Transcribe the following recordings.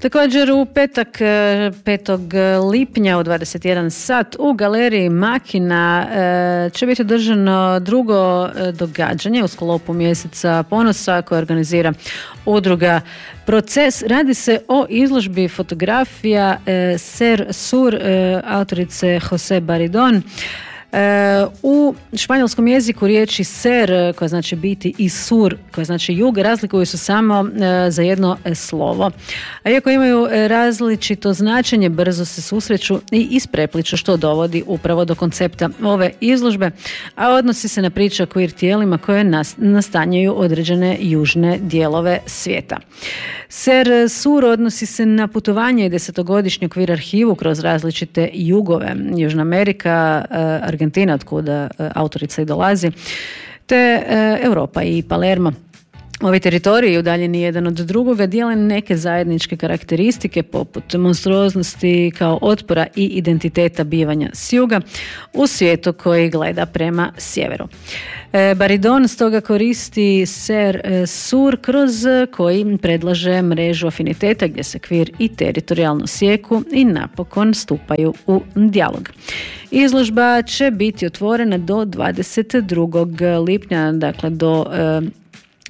Također u petak 5. lipnja u 21 sat u galeriji Makina će biti održano drugo događanje u sklopu mjeseca ponosa koje organizira udruga Proces. Radi se o izložbi fotografija Ser Sur autorice Jose Baridon. U španjolskom jeziku riječi ser, koja znači biti, i sur, koja znači jug, razlikuju se samo za jedno slovo. A iako imaju različito značenje, brzo se susreću i isprepliču, što dovodi upravo do koncepta ove izložbe, a odnosi se na priču o queer tijelima koje nastanjaju određene južne dijelove svijeta. Ser Sur odnosi se na putovanje i 10-godišnju queer arhivu kroz različite jugove. Južna Amerika, Argentina, od kuda autorica i dolazi, te Europa i Palermo. Ovi teritoriji, udaljeni jedan od drugoga, dijele neke zajedničke karakteristike poput monstruoznosti kao otpora i identiteta bivanja s juga u svijetu koji gleda prema sjeveru. Baridon stoga koristi Ser Sur, kroz koji predlaže mrežu afiniteta gdje se queer i teritorijalno sijeku i napokon stupaju u dijalog. Izložba će biti otvorena do 22. lipnja, dakle do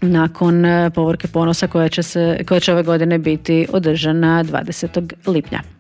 nakon Povorke ponosa koja će ove godine biti održana 20. lipnja.